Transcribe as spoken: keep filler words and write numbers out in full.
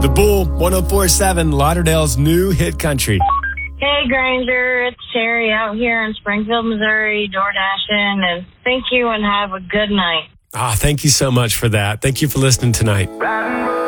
The Bull, one oh four point seven, Lauderdale's new hit country. Hey, Granger, it's Sherry out here in Springfield, Missouri, door dashing, and thank you and have a good night. Ah, thank you so much for that. Thank you for listening tonight.